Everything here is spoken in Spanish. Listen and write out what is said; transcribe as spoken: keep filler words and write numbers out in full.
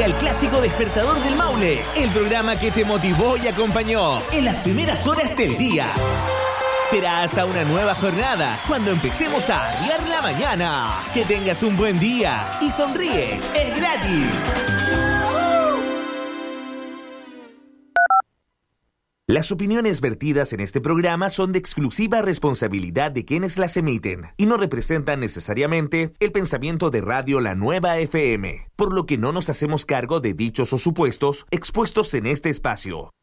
Llega el clásico Despertador del Maule, el programa que te motivó y acompañó en las primeras horas del día. Será hasta una nueva jornada cuando empecemos a arriar la mañana. Que tengas un buen día y sonríe, es gratis. Las opiniones vertidas en este programa son de exclusiva responsabilidad de quienes las emiten y no representan necesariamente el pensamiento de Radio La Nueva F M, por lo que no nos hacemos cargo de dichos o supuestos expuestos en este espacio.